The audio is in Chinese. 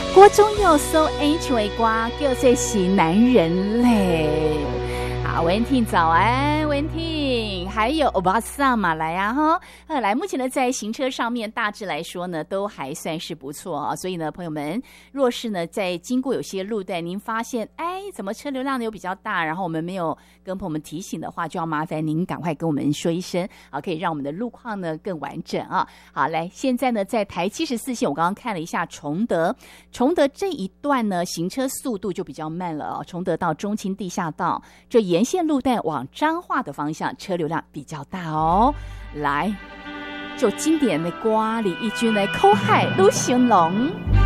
国中有首演唱的歌叫做是男人泪。好，文婷早安，文婷，还有欧巴桑马来啊哈，来，目前呢在行车上面大致来说呢都还算是不错啊，所以呢朋友们，若是呢在经过有些路段，您发现怎么车流量又比较大，然后我们没有跟朋友们提醒的话，就要麻烦您赶快跟我们说一声啊，可以让我们的路况呢更完整啊。好，来，现在呢在台74线，我刚刚看了一下崇德这一段呢行车速度就比较慢了哦，崇德到中清地下道这沿线路段往彰化的方向车流量比较大哦。来，就经典的歌李翊君来口海陆行龙。